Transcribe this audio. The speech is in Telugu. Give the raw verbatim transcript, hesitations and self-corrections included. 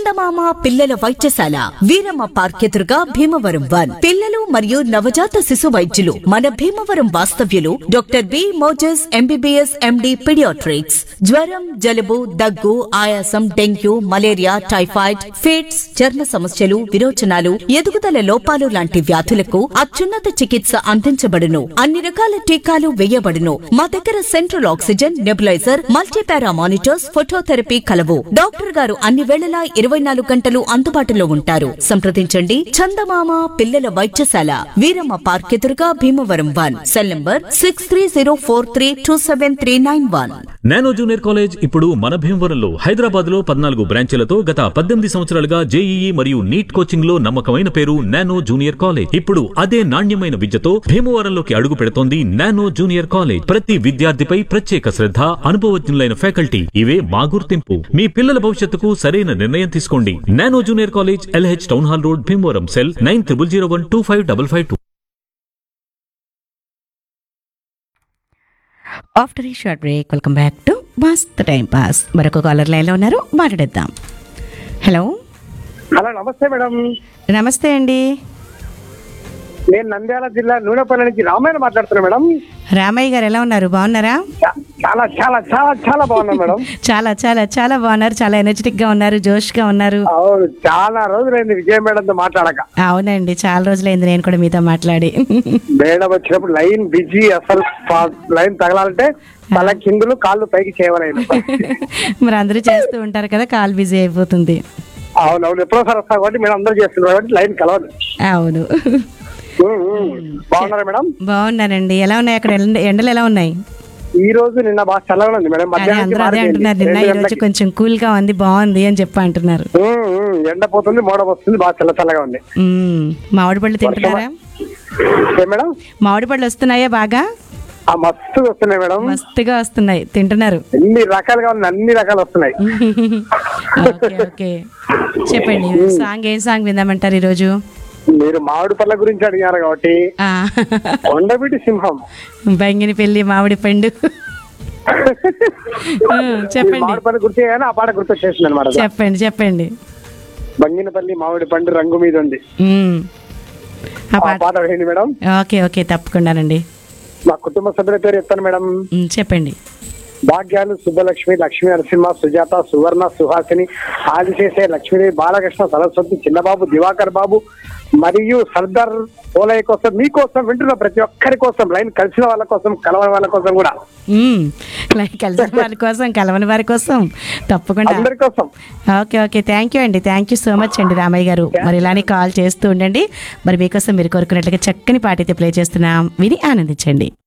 చందమామ పిల్లల వైద్యశాల వీరమ్మ పార్క్ ఎదురుగా భీమవరం వన్. పిల్లలు మరియు నవజాత శిశు వైద్యులు మన భీమవరం వాస్తవ్యులు doctor B Moses MBBS MD paediatrics. జ్వరం, జలుబు, దగ్గు, ఆయాసం, డెంగ్యూ, మలేరియా, టైఫాయిడ్, ఫిట్స్, చర్మ సమస్యలు, విరోచనాలు, ఎదుగుదల లోపాలు లాంటి వ్యాధులకు అత్యున్నత చికిత్స అందించబడును. అన్ని రకాల టీకాలు వేయబడును. మా దగ్గర central oxygen, nebuliser, multipara monitors, phototherapy కలవు. డాక్టర్ గారు అన్ని వేళలా ఇరవై నాలుగు గంటలు అందుబాటులో ఉంటారు. సంప్రదించండి చందమామ పిల్లల వైద్యశాల వీరమ్మ పార్క్ ఎదురుగా Bhimavaram one. Cell number six three zero four three two seven three nine one. Nano junior college ఇప్పుడు మన భీమవరంలో హైదరాబాద్ లో పద్నాలుగు బ్రాంచీలతో గత పద్దెనిమిది సంవత్సరాలుగా జేఈఈ మరియు నీట్ కోచింగ్ లో నమ్మకమైన పేరు నానో జూనియర్ కాలేజ్. ఇప్పుడు అదే నాణ్యమైన విద్యతో భీమవరంలోకి అడుగు పెడుతోంది నానో జూనియర్ కాలేజ్. ప్రతి విద్యార్థిపై ప్రత్యేక శ్రద్ధ, అనుభవజ్ఞులైన ఫ్యాకల్టీ, ఇవే మా గుర్తింపు. మీ పిల్లల భవిష్యత్తుకు సరైన నిర్ణయం తీసుకోండి. Nano junior college, LH town hall road, Bhimavaram. Cell nine triple zero one two five double five two. After ఈ short break welcome back to మస్త్ టైం పాస్. మరొక కాలర్ లైన్లో ఉన్నారు, మాట్లాడేద్దాం. హలో హలో, నమస్తే మేడం. నమస్తే అండి. నేను నంద్యాల జిల్లా నూనెపల్లి నుంచి రామాయణ మాట్లాడుతున్నా మేడం. రామయ్య గారు ఎలా ఉన్నారు? బాగున్నారా? చా- చాలా చాలా చాలా చాలా బాగున్నా మేడం. చాలా చాలా చాలా బాగున్నారు. చాలా ఎనర్జెటిక్ గా ఉన్నారు, జోష్ గా ఉన్నారు. అవును, చాలా రోజులైంది విజయ మేడంతో మాట్లాడక. అవునండి, చాలా రోజులైంది నేను కూడా మీతో మాట్లాడి. మేడం వచ్చినప్పుడు లైన్ బిజీ, అసలు ఫా- లైన్ తగలాలంటే తల కిందులు కాళ్ళు పైకి చేయవలేదు. మరి అందరూ చేస్తూ ఉంటారు కదా, కాల్ బిజీ అయిపోతుంది. అవును అవును, ఎప్పుడోసారి వస్తాం కాబట్టి మేము అందరూ చేస్తున్నాం కాబట్టి లైన్ కలవదు. అవును. ఉమ్, ఉమ్. బాగున్నారా మేడం? బాగున్నానండి. ఎలా ఉన్నాయి అక్కడ ఎండ- ఎండలు ఎలా ఉన్నాయి? ఈ రోజు నిన్న బాగా చల్లగా ఉంది మేడం. అదే మధ్యాహ్నం అందరూ అదే అంటున్నారు, నిన్న ఈ రోజు కొంచెం కూల్ గా ఉంది, బాగుంది అని చెప్పి అంటున్నారు. ఎండ పోతుంది, మోడ వస్తుంది, బాగా చల్ల చల్లగా ఉంది. మ్మ్. మామిడి పళ్ళు తింటున్నారా? ఏ మేడం? మామిడి పళ్ళు వస్తున్నాయా బాగా? ఆ మస్తు వస్తున్నాయి మేడం. మస్తుగా వస్తున్నాయి, తింటున్నారు? ఎన్ని రకాలుగా ఉన్నాయి, అన్ని రకాలు వస్తున్నాయి. ఓకే ఓకే, చెప్పండి. సాంగ్ ఏం సాంగ్ విందామంటారు ఈరోజు? మీరు మామిడి పళ్ళ గురించి అడిగారు కాబట్టి ఆ, కొండవీటి సింహం. బంగిని పెళ్లి మామిడి పండు. ఆ, మీరు చెప్పండి మామిడి పళ్ళు గుర్తు చేయగానే ఆ పాట గుర్తు చేసింది అనమాట. చెప్పండి చెప్పండి. బంగినపల్లి మామిడి పండు రంగు మీద ఉంది. మ్మ్. ఆ ఆ పాట పాట వేయండి మేడం. ఓకే ఓకే, తప్పకుండానండి. మా కుటుంబ సభ్యుల పేరు చెప్తాను మేడం. మ్మ్, చెప్పండి. భాగ్యాలు, సుబ్బలక్ష్మి, లక్ష్మీ నరసింహ, సుజాత, సువర్ణ, సుహాసిని, ఆదిశేషే, లక్ష్మీదేవి, బాలకృష్ణ, సరస్వతి, చిన్నబాబు, దివాకర్ బాబు మరియు సర్దార్ పోలయ్య కోసం, మీకోసం, వింటున్న ప్రతి ఒక్కరి కోసం, లైన్ కలిసిన వాళ్ళ కోసం, కలవని వాళ్ళ కోసం కూడా, మ్మ్. లైక్ కలిసిన వారి కోసం, కలవని వారి కోసం, తప్పకుండా. అందరి కోసం. ఓకే ఓకే, థ్యాంక్ యూ అండి. థ్యాంక్ యూ సో మచ్ అండి రామయ్య గారు. మరి ఇలానే కాల్ చేస్తూ ఉండండి. మరి మీకోసం మీరు కోరుకున్నట్లుగా చక్కని పాట అయితే ప్లే చేస్తున్నాం, విని ఆనందించండి.